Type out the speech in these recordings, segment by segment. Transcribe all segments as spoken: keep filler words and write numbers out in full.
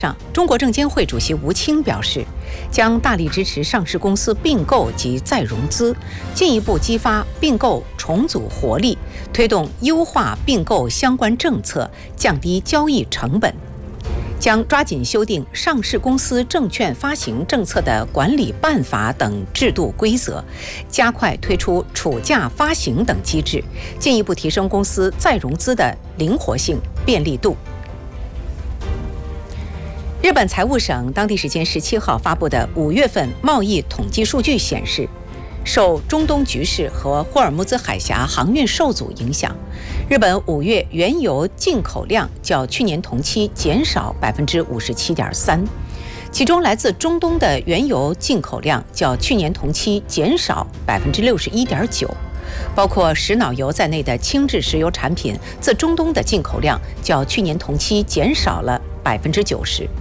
上，中国证监会主席吴清表示，将大力支持上市公司并购及再融资，进一步激发并购重组活力，推动优化并购相关政策，降低交易成本。将抓紧修订上市公司证券发行政策的管理办法等制度规则，加快推出储价发行等机制，进一步提升公司再融资的灵活性、便利度。日本财务省当地时间十七号发布的五月份贸易统计数据显示，受中东局势和霍尔木兹海峡航运受阻影响，日本五月原油进口量较去年同期减少百分之五十七点三，其中来自中东的原油进口量较去年同期减少百分之六十一点九，包括石脑油在内的轻质石油产品自中东的进口量较去年同期减少了百分之九十。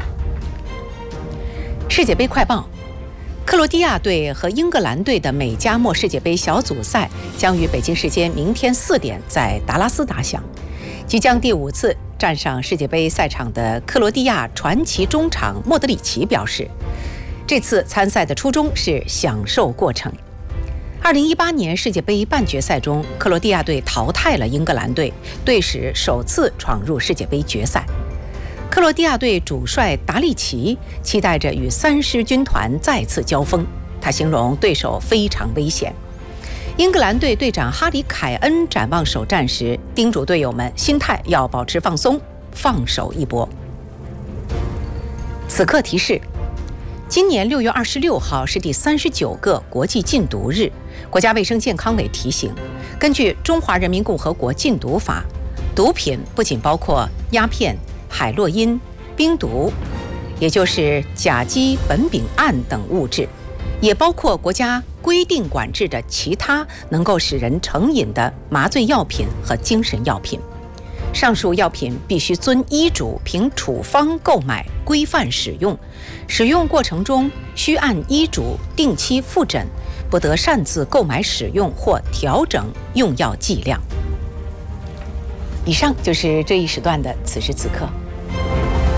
世界杯快报。克罗地亚队和英格兰队的美加墨世界杯小组赛将于北京时间明天四点在达拉斯打响。即将第五次站上世界杯赛场的克罗地亚传奇中场莫德里奇表示，这次参赛的初衷是享受过程。二零一八年世界杯半决赛中，克罗地亚队淘汰了英格兰队，队史首次闯入世界杯决赛。克罗地亚队主帅达利奇期待着与三狮军团再次交锋，他形容对手非常危险。英格兰队队长哈里·凯恩展望首战时，叮嘱队友们心态要保持放松，放手一搏。此刻提示：今年六月二十六号是第三十九个国际禁毒日。国家卫生健康委提醒，根据《中华人民共和国禁毒法》，毒品不仅包括鸦片、海洛因、冰毒，也就是甲基苯丙胺等物质，也包括国家规定管制的其他能够使人成瘾的麻醉药品和精神药品。上述药品必须遵医嘱凭处方购买，规范使用，使用过程中需按医嘱定期复诊，不得擅自购买使用或调整用药剂量。以上就是这一时段的此时此刻。